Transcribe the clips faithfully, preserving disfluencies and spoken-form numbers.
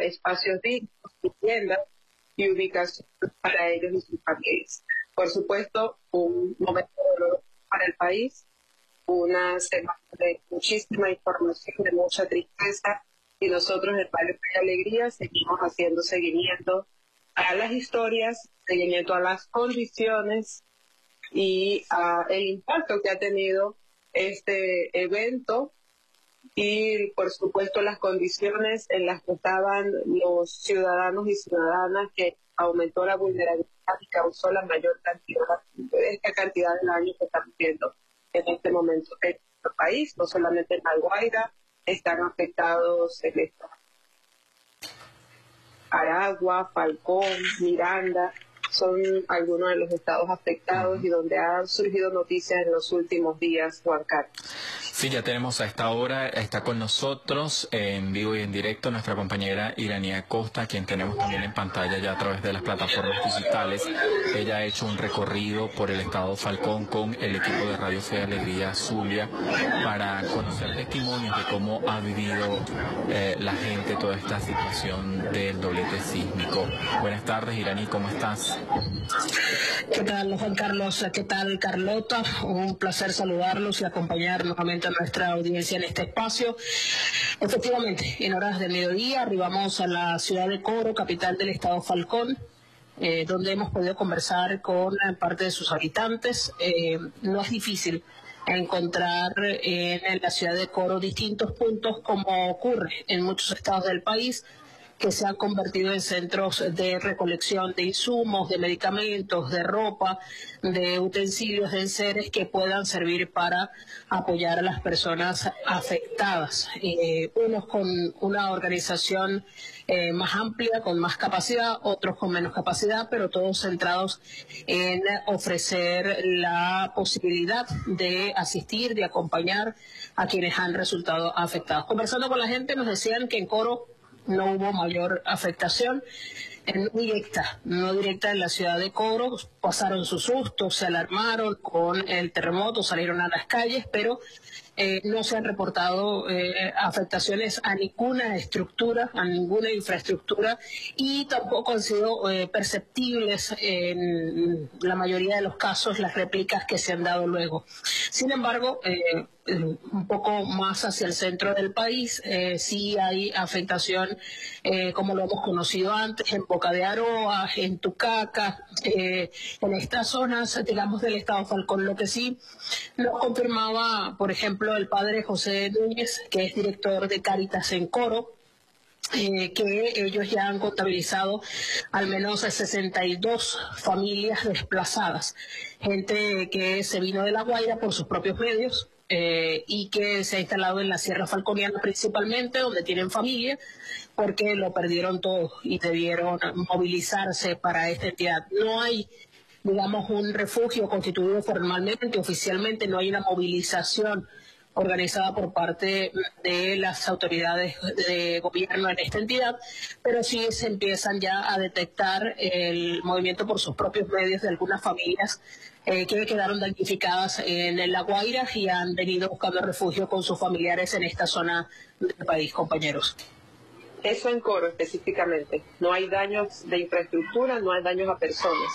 espacios dignos, viviendas y ubicación para ellos y sus familias. Por supuesto, un momento doloroso para el país, una semana de muchísima información, de mucha tristeza, y nosotros en Radio Fe y Alegría seguimos haciendo seguimiento a las historias, seguimiento a las condiciones y a el impacto que ha tenido este evento y, por supuesto, las condiciones en las que estaban los ciudadanos y ciudadanas, que aumentó la vulnerabilidad y causó la mayor cantidad, esta cantidad de daños que estamos viendo en este momento en nuestro país, no solamente en La Guaira, están afectados en esta Aragua, Falcón, Miranda, son algunos de los estados afectados uh-huh. y donde han surgido noticias en los últimos días, Juan Carlos. Sí, ya tenemos a esta hora, está con nosotros en vivo y en directo nuestra compañera Iranía Costa, quien tenemos también en pantalla ya a través de las plataformas digitales. Ella ha hecho un recorrido por el estado Falcón con el equipo de Radio Fe y Alegría Zulia para conocer testimonios de cómo ha vivido eh, la gente toda esta situación del doblete sísmico. Buenas tardes, Iraní, ¿cómo estás? ¿Qué tal, Juan Carlos? ¿Qué tal, Carlota? Un placer saludarlos y acompañar nuevamente a nuestra audiencia en este espacio. Efectivamente, en horas del mediodía arribamos a la ciudad de Coro, capital del estado Falcón, eh, donde hemos podido conversar con parte de sus habitantes. Eh, no es difícil encontrar en la ciudad de Coro distintos puntos, como ocurre en muchos estados del país, que se han convertido en centros de recolección de insumos, de medicamentos, de ropa, de utensilios, de enseres que puedan servir para apoyar a las personas afectadas. Eh, unos con una organización eh, más amplia, con más capacidad, otros con menos capacidad, pero todos centrados en ofrecer la posibilidad de asistir, de acompañar a quienes han resultado afectados. Conversando con la gente nos decían que en Coro no hubo mayor afectación, no directa, no directa en la ciudad de Coro. Pasaron sus sustos, se alarmaron con el terremoto, salieron a las calles, pero eh, no se han reportado eh, afectaciones a ninguna estructura, a ninguna infraestructura, y tampoco han sido eh, perceptibles en la mayoría de los casos las réplicas que se han dado luego. Sin embargo, eh, un poco más hacia el centro del país, eh, sí hay afectación, eh, como lo hemos conocido antes, en Boca de Aroa, en Tucaca, eh, en estas zonas, digamos, del estado Falcón. Lo que sí nos confirmaba, por ejemplo, el padre José Núñez, que es director de Cáritas en Coro, Eh, que ellos ya han contabilizado al menos sesenta y dos familias desplazadas, gente que se vino de La Guaira por sus propios medios eh, y que se ha instalado en la Sierra Falconiana principalmente, donde tienen familia, porque lo perdieron todo y debieron movilizarse para esta entidad. No hay, digamos, un refugio constituido formalmente, oficialmente, no hay una movilización organizada por parte de las autoridades de gobierno en esta entidad, pero sí se empiezan ya a detectar el movimiento por sus propios medios de algunas familias eh, que quedaron damnificadas en La Guaira y han venido buscando refugio con sus familiares en esta zona del país, compañeros. Eso en Coro específicamente. No hay daños de infraestructura, no hay daños a personas.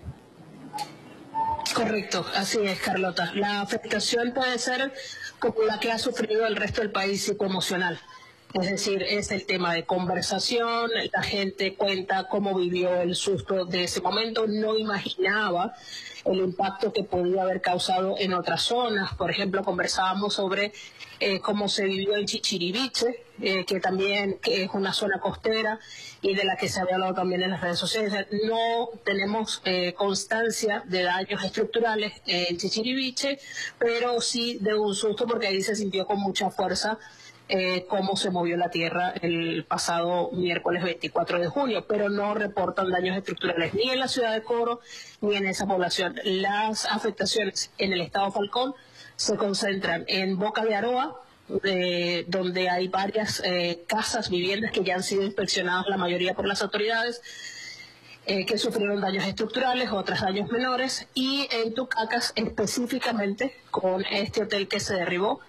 Correcto, así es, Carlota. La afectación puede ser como la que ha sufrido el resto del país psicoemocional. Es decir, es el tema de conversación, la gente cuenta cómo vivió el susto de ese momento, no imaginaba el impacto que podía haber causado en otras zonas. Por ejemplo, conversábamos sobre eh, cómo se vivió en Chichiriviche, eh, que también que es una zona costera y de la que se había hablado también en las redes sociales. No tenemos eh, constancia de daños estructurales en Chichiriviche, pero sí de un susto, porque ahí se sintió con mucha fuerza Eh, cómo se movió la tierra el pasado miércoles veinticuatro de junio, pero no reportan daños estructurales ni en la ciudad de Coro ni en esa población. Las afectaciones en el estado Falcón se concentran en Boca de Aroa, eh, donde hay varias eh, casas, viviendas que ya han sido inspeccionadas, la mayoría por las autoridades, eh, que sufrieron daños estructurales, otras daños menores, y en Tucacas específicamente con este hotel que se derribó,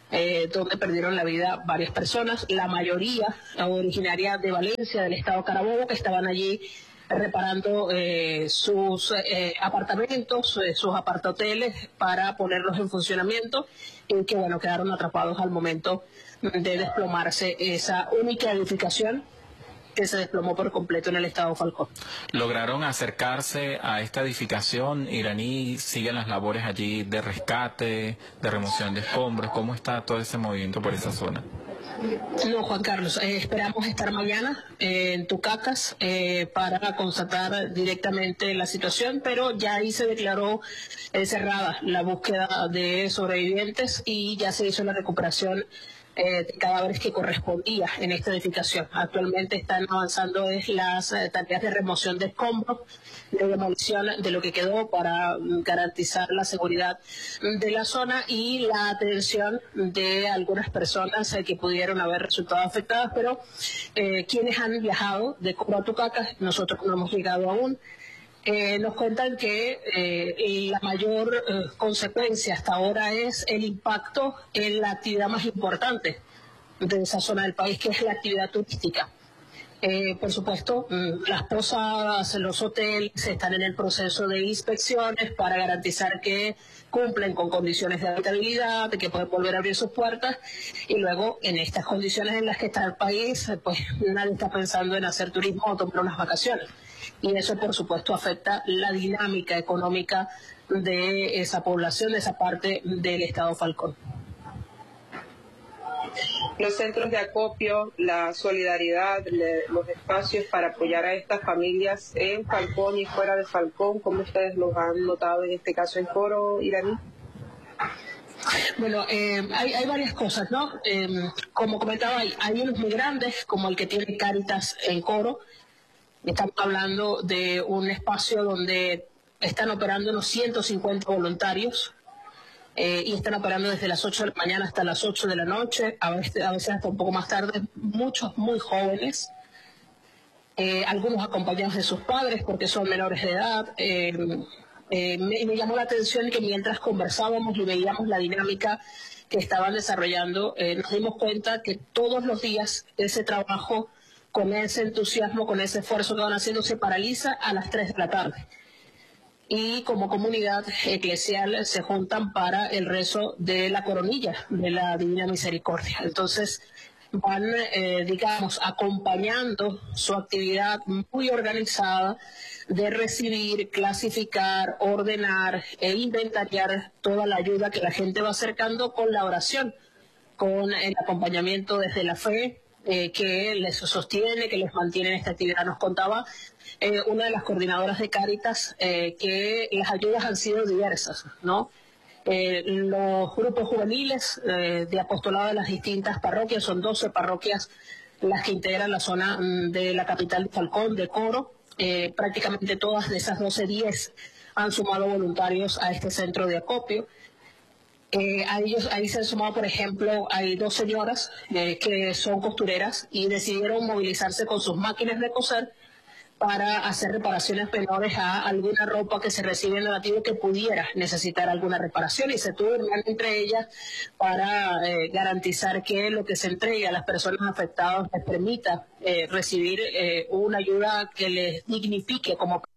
eh, donde perdieron la vida varias personas, la mayoría originaria de Valencia, del estado Carabobo, que estaban allí reparando eh, sus eh, apartamentos, eh, sus apartahoteles para ponerlos en funcionamiento y que bueno quedaron atrapados al momento de desplomarse esa única edificación que se desplomó por completo en el estado Falcón. ¿Lograron acercarse a esta edificación iraní? ¿Siguen las labores allí de rescate, de remoción de escombros? ¿Cómo está todo ese movimiento por esa zona? No, Juan Carlos, eh, esperamos estar mañana eh, en Tucacas eh, para constatar directamente la situación, pero ya ahí se declaró eh, cerrada la búsqueda de sobrevivientes y ya se hizo la recuperación eh, de cadáveres que correspondía en esta edificación. Actualmente están avanzando es las eh, tareas de remoción de escombros, de demolición de lo que quedó para mm, garantizar la seguridad de la zona y la atención de algunas personas eh, que pudieron haber resultado afectadas, pero eh, quienes han viajado de Coro a Tucacas, nosotros no hemos llegado aún. Eh, nos cuentan que eh, la mayor eh, consecuencia hasta ahora es el impacto en la actividad más importante de esa zona del país, que es la actividad turística. Eh, por supuesto, las posadas, los hoteles están en el proceso de inspecciones para garantizar que cumplen con condiciones de habitabilidad, de que pueden volver a abrir sus puertas, y luego en estas condiciones en las que está el país, pues nadie está pensando en hacer turismo o tomar unas vacaciones. Y eso, por supuesto, afecta la dinámica económica de esa población, de esa parte del estado Falcón. Los centros de acopio, la solidaridad, le, los espacios para apoyar a estas familias en Falcón y fuera de Falcón, ¿cómo ustedes los han notado en este caso en Coro iraní? Bueno, eh, hay, hay varias cosas, ¿no? Eh, como comentaba, hay, hay unos muy grandes, como el que tiene Cáritas en Coro. Estamos hablando de un espacio donde están operando unos ciento cincuenta voluntarios. Eh, y están operando desde las ocho de la mañana hasta las ocho de la noche, a veces, a veces hasta un poco más tarde, muchos muy jóvenes, eh, algunos acompañados de sus padres porque son menores de edad. Eh, eh, me, me llamó la atención que mientras conversábamos y veíamos la dinámica que estaban desarrollando, eh, nos dimos cuenta que todos los días ese trabajo, con ese entusiasmo, con ese esfuerzo que van haciendo, se paraliza a las tres de la tarde. Y como comunidad eclesial se juntan para el rezo de la coronilla de la Divina Misericordia. Entonces van, eh, digamos, acompañando su actividad muy organizada de recibir, clasificar, ordenar e inventariar toda la ayuda que la gente va acercando con la oración, con el acompañamiento desde la fe, eh, que les sostiene, que les mantiene en esta actividad. Nos contaba Eh, una de las coordinadoras de Cáritas, eh, que las ayudas han sido diversas, ¿no? Eh, los grupos juveniles eh, de apostolado de las distintas parroquias, son doce parroquias las que integran la zona de la capital de Falcón, de Coro. Eh, prácticamente todas de esas doce, diez han sumado voluntarios a este centro de acopio. Eh, a ellos, ahí se han sumado, por ejemplo, hay dos señoras eh, que son costureras y decidieron movilizarse con sus máquinas de coser para hacer reparaciones menores a alguna ropa que se recibe en el donativo que pudiera necesitar alguna reparación, y se turnan entre ellas para eh, garantizar que lo que se entregue a las personas afectadas les permita eh, recibir eh, una ayuda que les dignifique como